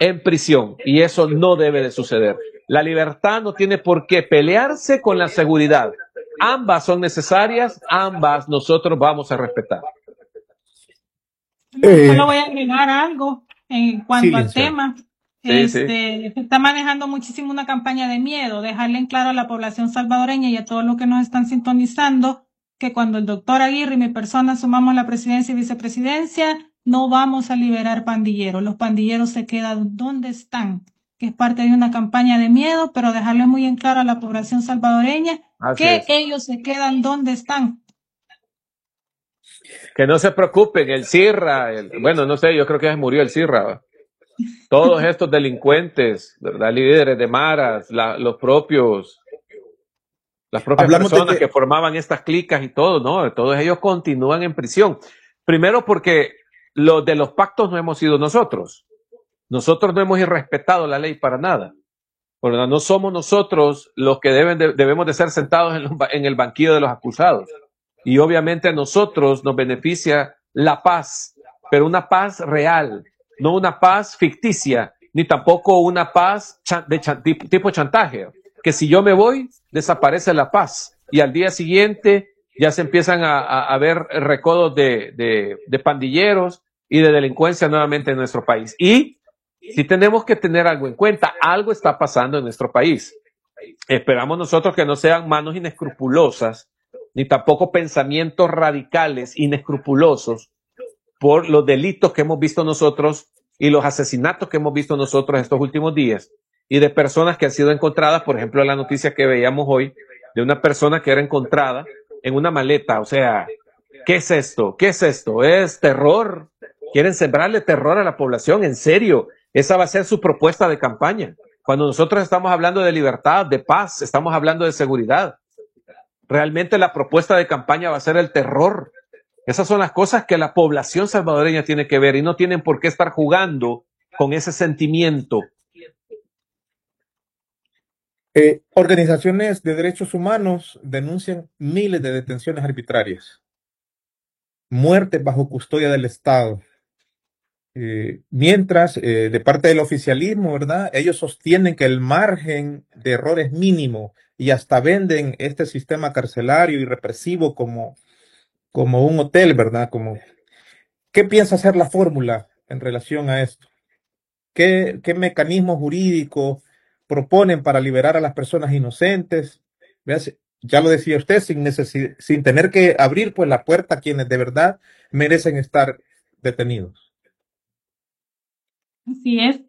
en prisión, y eso no debe de suceder. La libertad no tiene por qué pelearse con la seguridad. Ambas son necesarias, ambas nosotros vamos a respetar. Solo voy a agregar algo en Sí, cuanto al licenciado. tema. Sí. Se está manejando muchísimo una campaña de miedo, dejarle en claro a la población salvadoreña y a todos los que nos están sintonizando que cuando el doctor Aguirre y mi persona sumamos la presidencia y vicepresidencia, no vamos a liberar pandilleros. Los pandilleros se quedan donde están, que es parte de una campaña de miedo, pero dejarle muy en claro a la población salvadoreña Así que es. ellos se quedan donde están. Que no se preocupen, el CIRRA, bueno, no sé, yo creo que ya murió el CIRRA, ¿va? Todos estos delincuentes, ¿verdad? Líderes de maras, las propias Hablamos de personas que formaban estas clicas y todo, ¿no? Todos ellos continúan en prisión. Primero porque los de los pactos no hemos sido nosotros. Nosotros no hemos irrespetado la ley para nada. ¿Verdad? No somos nosotros los que debemos de ser sentados en el banquillo de los acusados. Y obviamente a nosotros nos beneficia la paz, pero una paz real, no una paz ficticia, ni tampoco una paz tipo chantaje, que si yo me voy, desaparece la paz. Y al día siguiente ya se empiezan a ver recodos de pandilleros y de delincuencia nuevamente en nuestro país. Y si tenemos que tener algo en cuenta, algo está pasando en nuestro país. Esperamos nosotros que no sean manos inescrupulosas, ni tampoco pensamientos radicales inescrupulosos por los delitos que hemos visto nosotros y los asesinatos que hemos visto nosotros estos últimos días, y de personas que han sido encontradas, por ejemplo, la noticia que veíamos hoy de una persona que era encontrada en una maleta. O sea, ¿qué es esto? ¿Qué es esto? ¿Es terror? ¿Quieren sembrarle terror a la población? ¿En serio? Esa va a ser su propuesta de campaña. Cuando nosotros estamos hablando de libertad, de paz, estamos hablando de seguridad. Realmente la propuesta de campaña va a ser el terror. Esas son las cosas que la población salvadoreña tiene que ver y no tienen por qué estar jugando con ese sentimiento. Organizaciones de derechos humanos denuncian miles de detenciones arbitrarias, muertes bajo custodia del Estado. Mientras, de parte del oficialismo, ¿verdad? Ellos sostienen que el margen de error es mínimo y hasta venden este sistema carcelario y represivo como un hotel, ¿verdad? ¿Qué piensa hacer la fórmula en relación a esto? ¿Qué mecanismos jurídicos proponen para liberar a las personas inocentes? Veas, ya lo decía usted, sin tener que abrir pues la puerta a quienes de verdad merecen estar detenidos. Así es,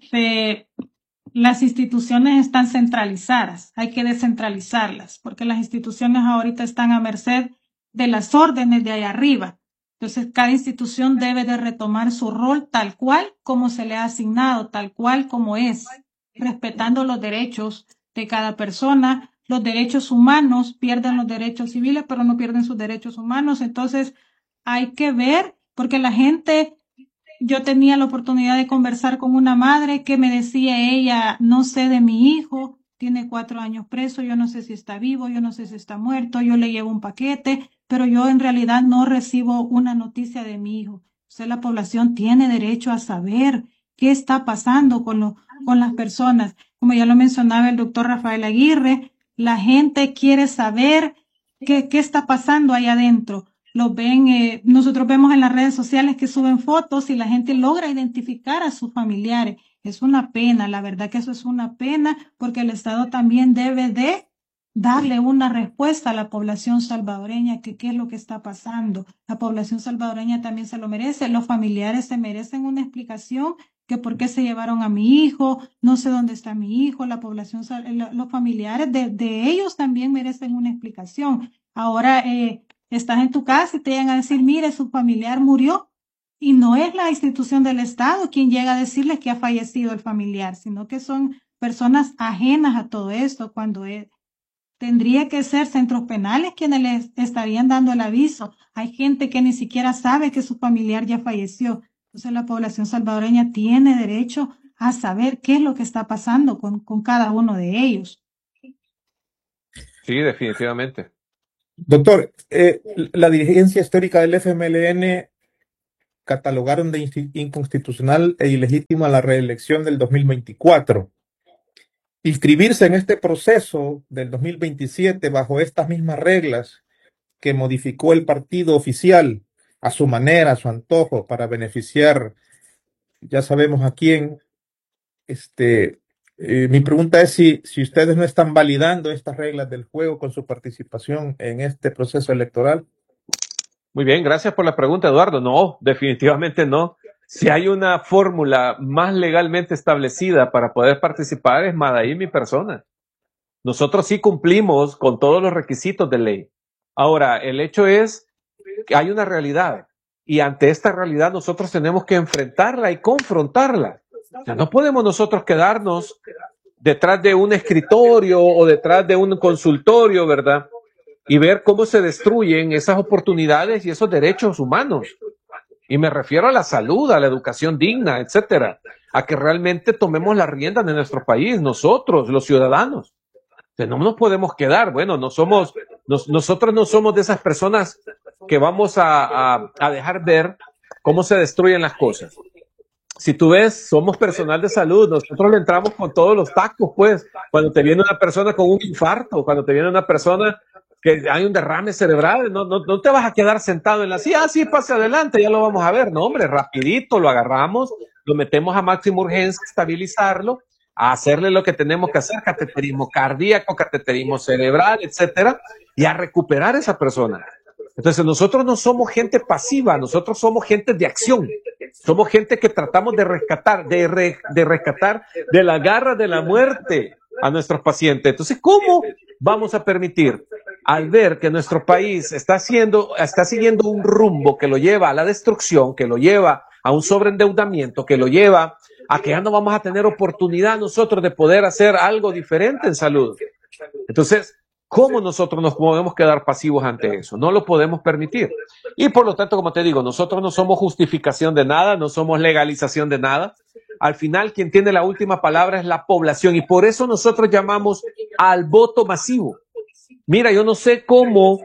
las instituciones están centralizadas, hay que descentralizarlas, porque las instituciones ahorita están a merced de las órdenes de ahí arriba. Entonces, cada institución debe de retomar su rol tal cual como se le ha asignado, tal cual como es, respetando los derechos de cada persona. Los derechos humanos pierden los derechos civiles, pero no pierden sus derechos humanos. Entonces, hay que ver, porque la gente... Yo tenía la oportunidad de conversar con una madre que me decía ella, no sé de mi hijo, tiene 4 años preso, yo no sé si está vivo, yo no sé si está muerto, yo le llevo un paquete, pero yo en realidad no recibo una noticia de mi hijo. O sea, la población tiene derecho a saber qué está pasando con las personas. Como ya lo mencionaba el doctor Rafael Aguirre, la gente quiere saber qué está pasando ahí adentro. Nosotros vemos en las redes sociales que suben fotos y la gente logra identificar a sus familiares. Es una pena, la verdad que eso es una pena, porque el Estado también debe de darle una respuesta a la población salvadoreña, que qué es lo que está pasando. La población salvadoreña también se lo merece, los familiares se merecen una explicación, que por qué se llevaron a mi hijo, no sé dónde está mi hijo, los familiares de ellos también merecen una explicación. Ahora, estás en tu casa y te llegan a decir, mire, su familiar murió. Y no es la institución del Estado quien llega a decirles que ha fallecido el familiar, sino que son personas ajenas a todo esto, tendría que ser centros penales quienes les estarían dando el aviso. Hay gente que ni siquiera sabe que su familiar ya falleció. Entonces la población salvadoreña tiene derecho a saber qué es lo que está pasando con cada uno de ellos. Sí, definitivamente. Doctor, la dirigencia histórica del FMLN catalogaron de inconstitucional e ilegítima la reelección del 2024. Inscribirse en este proceso del 2027 bajo estas mismas reglas que modificó el partido oficial a su manera, a su antojo, para beneficiar, ya sabemos a quién. Mi pregunta es si ustedes no están validando estas reglas del juego con su participación en este proceso electoral. Muy bien, gracias por la pregunta, Eduardo. No, definitivamente no. Si hay una fórmula más legalmente establecida para poder participar, es Madaí, mi persona. Nosotros sí cumplimos con todos los requisitos de ley. Ahora, el hecho es que hay una realidad y ante esta realidad nosotros tenemos que enfrentarla y confrontarla. O sea, no podemos nosotros quedarnos detrás de un escritorio o detrás de un consultorio, ¿verdad? Y ver cómo se destruyen esas oportunidades y esos derechos humanos. Y me refiero a la salud, a la educación digna, etcétera, a que realmente tomemos las riendas de nuestro país, nosotros, los ciudadanos. O sea, no nos podemos quedar, bueno, nosotros no somos de esas personas que vamos a dejar ver cómo se destruyen las cosas. Si tú ves, somos personal de salud, nosotros le entramos con todos los tacos, pues, cuando te viene una persona con un infarto, cuando te viene una persona que hay un derrame cerebral, no te vas a quedar sentado en la silla, sí, pase adelante, ya lo vamos a ver, no, hombre, rapidito lo agarramos, lo metemos a máxima urgencia, estabilizarlo, a hacerle lo que tenemos que hacer, cateterismo cardíaco, cateterismo cerebral, etcétera, y a recuperar a esa persona. Entonces, nosotros no somos gente pasiva, nosotros somos gente de acción. Somos gente que tratamos de rescatar, de rescatar de la garra de la muerte a nuestros pacientes. Entonces, ¿cómo vamos a permitir, al ver que nuestro país está siguiendo un rumbo que lo lleva a la destrucción, que lo lleva a un sobreendeudamiento, que lo lleva a que ya no vamos a tener oportunidad nosotros de poder hacer algo diferente en salud? Entonces, ¿cómo nosotros nos podemos quedar pasivos ante eso? No lo podemos permitir. Y por lo tanto, como te digo, nosotros no somos justificación de nada, no somos legalización de nada. Al final, quien tiene la última palabra es la población y por eso nosotros llamamos al voto masivo. Mira, yo no sé cómo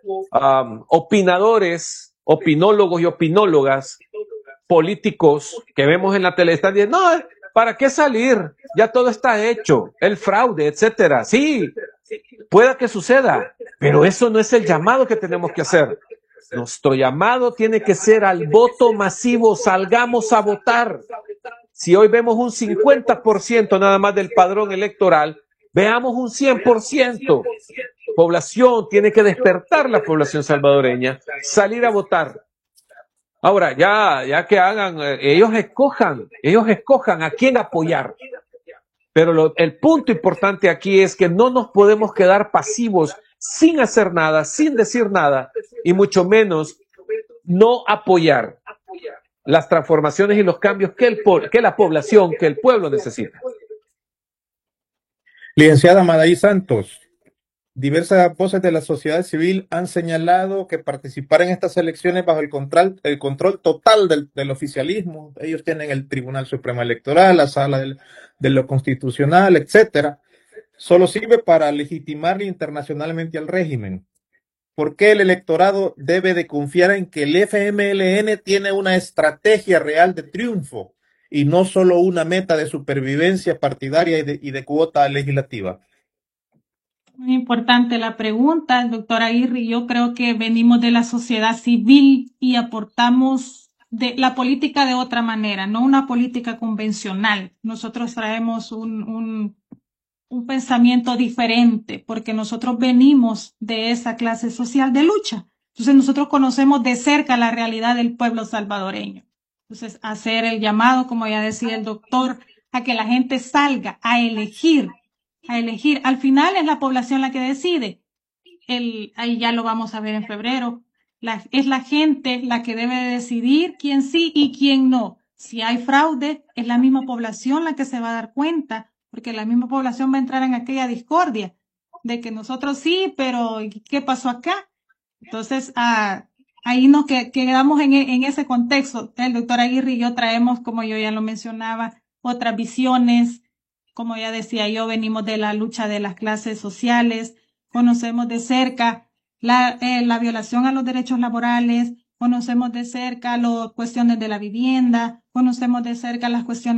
opinadores, opinólogos y opinólogas políticos que vemos en la tele están diciendo, no, ¿para qué salir? Ya todo está hecho, el fraude, etcétera. Sí, pueda que suceda, pero eso no es el llamado que tenemos que hacer. Nuestro llamado tiene que ser al voto masivo, salgamos a votar. Si hoy vemos un 50% nada más del padrón electoral, veamos un 100%. Población, tiene que despertar la población salvadoreña, salir a votar. Ahora, ya que hagan, ellos escojan a quién apoyar. Pero el punto importante aquí es que no nos podemos quedar pasivos sin hacer nada, sin decir nada, y mucho menos no apoyar las transformaciones y los cambios que la población, que el pueblo necesita. Licenciada Madaí Santos, diversas voces de la sociedad civil han señalado que participar en estas elecciones bajo el control total del oficialismo, ellos tienen el Tribunal Supremo Electoral, la Sala de lo Constitucional, etcétera, solo sirve para legitimar internacionalmente al régimen. ¿Por qué el electorado debe de confiar en que el FMLN tiene una estrategia real de triunfo y no solo una meta de supervivencia partidaria y de cuota legislativa? Muy importante la pregunta, doctora Aguirre. Yo creo que venimos de la sociedad civil y aportamos de la política de otra manera, no una política convencional. Nosotros traemos un pensamiento diferente porque nosotros venimos de esa clase social de lucha. Entonces nosotros conocemos de cerca la realidad del pueblo salvadoreño. Entonces hacer el llamado, como ya decía el doctor, a que la gente salga a elegir. Al final es la población la que decide. Ahí ya lo vamos a ver en febrero. Es la gente la que debe decidir quién sí y quién no. Si hay fraude, es la misma población la que se va a dar cuenta, porque la misma población va a entrar en aquella discordia de que nosotros sí, pero ¿qué pasó acá? Entonces, ahí nos quedamos en ese contexto. El doctor Aguirre y yo traemos, como yo ya lo mencionaba, otras visiones. Como ya decía yo, venimos de la lucha de las clases sociales, conocemos de cerca la violación a los derechos laborales, conocemos de cerca las cuestiones de la vivienda, conocemos de cerca las cuestiones